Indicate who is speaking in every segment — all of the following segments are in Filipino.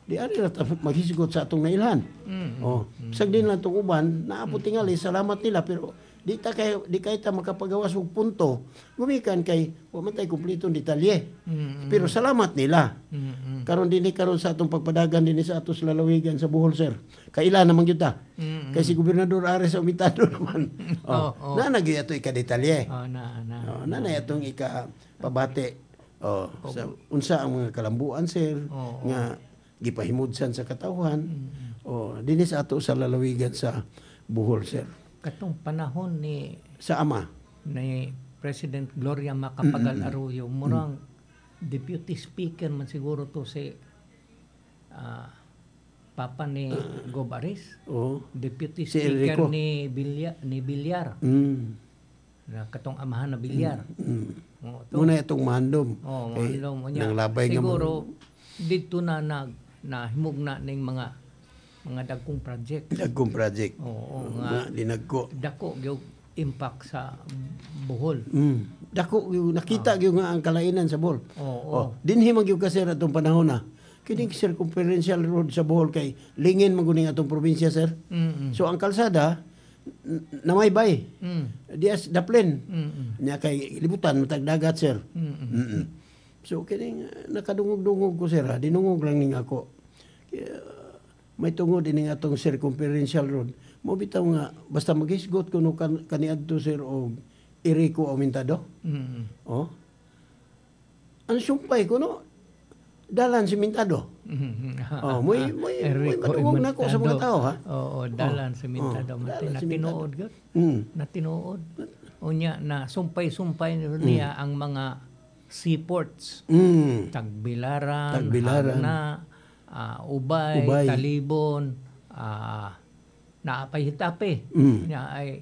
Speaker 1: Di ari ra ta maghisgot sa atong nailhan. Bisag din lang tong uban naapot tingali salamat nila pero di kay ta makapagawas og punto. Gumikan kay wa man tay kumpletong detalye. Pero salamat nila. Karon sa atong pagpadagan dinhi sa atos lalawigan sa Bohol sir. Kaila naman gyud ta. Kay si Gobernador Ares Umitado naman. Na nagyud ato ika-detalye. Na atong ika-pabati. Sa unsa ang mga kalambuan sir nga gipahimudsan sa katawhan. Dinhi sa ato sa lalawigan sa Bohol sir.
Speaker 2: Katong panahon ni
Speaker 1: Sa ama
Speaker 2: ni President Gloria Macapagal Arroyo, murang deputy speaker man siguro to si papa ni Gob Aris. Deputy
Speaker 1: Si
Speaker 2: speaker
Speaker 1: Enrico.
Speaker 2: ni Villar. Na katong amahan na Villar.
Speaker 1: Muna itong mandom.
Speaker 2: Mandom niya.
Speaker 1: Nang labay nga
Speaker 2: siguro dito na himog na ning mga dagkong project.
Speaker 1: Dagkong project.
Speaker 2: Nga
Speaker 1: linagko.
Speaker 2: Dako gyud impact sa Bohol.
Speaker 1: Dako gyud nakita gyud nga ang kalainan sa Bohol. Dinhi man gyud kasi atong panahon na. Kining circumferential road sa Bohol kay lingin man guning atong probinsya sir. So ang kalsada namaybay. Dias daplin. Nya kay libutan matag dagat sir. So kining nakadungog-dungog ko sir, dinungog lang ning ako. May tungod ini atong circumferential road. Mo bitaw nga basta maghisgot kuno kaniadto sir og Enrico Umitado. Ang sumpay kuno dalan si Umitado. Muy matungog na ko sa mga tao ha.
Speaker 2: Dalan si Umitado natinood gyud. Natinood. Unya na sumpay-sumpay niya ang mga seaports. Tagbilaran, Hagna, Ubay, Talibon, naapay hitape, niya ay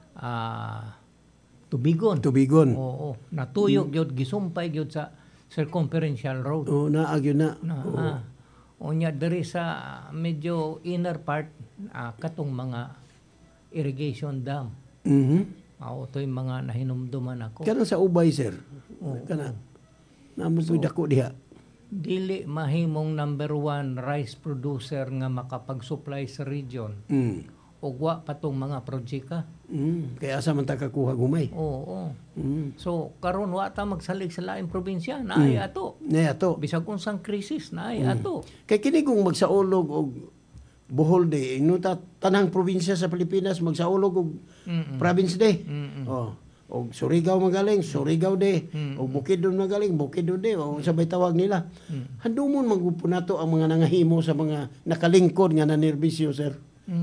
Speaker 2: Tubigon. Oo, natuyok gyud gisumpay gyud sa circumferential road.
Speaker 1: Naagyo na.
Speaker 2: Unya diri sa medyo inner part katong mga irrigation dam. To'y mga nahinumduman ako.
Speaker 1: Kana sa Ubay sir. Kana namo puy dako diha.
Speaker 2: Dili mahimong number 1 rice producer nga makapag-supply sa region. Og wa pa tong mga projeka.
Speaker 1: Kaya asa man ta kakuha gumay.
Speaker 2: So karon wa ta magsalig sa laing probinsya naay ato. Bisag unsang krisis naay ato.
Speaker 1: Kay kini kung magsaulog og Bohol Day, inuta tanang probinsya sa Pilipinas magsaulog og Province Day. O Surigao magaling, Surigao Day. O Bukidnon magaling, Bukidnon Day. O sabay tawag nila. Handumon maggupo nato ang mga nangahimo sa mga nakalingkod nga nanerbisyo, sir.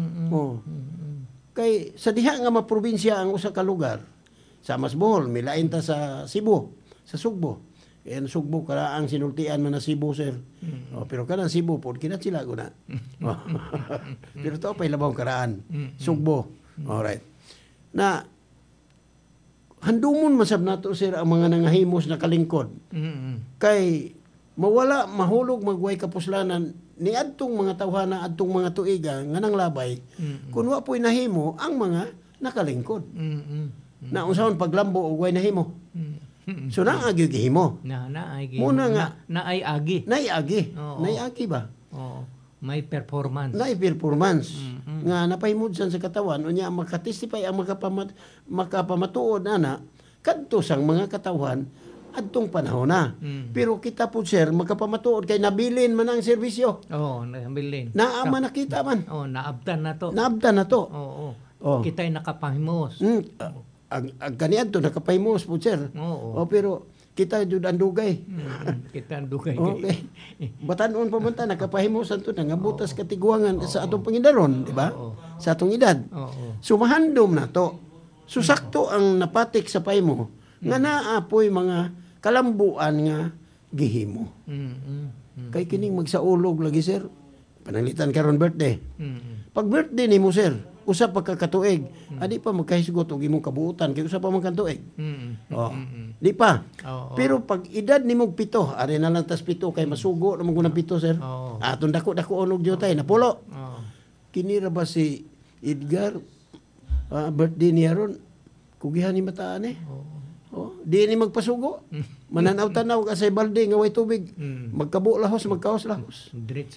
Speaker 1: Kay sa diha nga maprobinsya ang usa ka lugar, sa Mas Bohol, milain ta sa Cebu, sa Sugbo. Yan Sugbo, karaang sinultian man na Cebu, sir. Pero kanang Cebu, po, kinat sila ko na. Pero ito pa ilabaw karaan. Sugbo. Alright. Na, handumon masab nato sir ang mga nangahimos na kalingkod. Kay mawala mahulog magway kapuslanan ni adtong mga tawhana adtong mga tuiga nga nang labay kun wa po'y nahimo ang mga nakalingkod. Na unsahon paglambo og way nahimo. So naagi gihimo.
Speaker 2: Naay gihimo.
Speaker 1: Muna nga
Speaker 2: naay agi.
Speaker 1: Naay agi ba?
Speaker 2: May performance.
Speaker 1: Nga napahimudsan sa katawan unya makatestify ang makapamatuod ana kadto sang mga katawan adtong panahon na. Pero kita po sir makapamatuod kay nabilin man ang serbisyo.
Speaker 2: Nabilin.
Speaker 1: Naama nakita man.
Speaker 2: Naabtan na to. Kita'y nakapahimos.
Speaker 1: Ang kaniadto nakapahimos po sir. Pero kita jud ang dugay.
Speaker 2: Kita ang dugay.
Speaker 1: Okay. Batanon pa man ta nakapahimusan to nga butas katiguangan sa atong pangindaron, di ba? Sa atong edad. So mahandom na to. So sakto ang napatik sa paymo nga naapoy mga kalambuan nga gihimo. Kay kining magsaulog lagi sir. Pananglitan karon birthday. Pag birthday nimo sir, usa pa ka katuig, adi pa magkahisgot og imong kabuutan kay usa pa man katuig. Di pa. Pero pag edad nimo 7, ari na lang tas 7 kay masugo na mga 7 sir. Aton dako-dako onog jotay napulo. Kini ra ba si Edgar birthday niya ron kugihan ni mataan di ni magpasugo. Mananaw-tanaw ka sa balde nga way tubig. Magkabo lahos, magkaos lahos.
Speaker 2: Diretso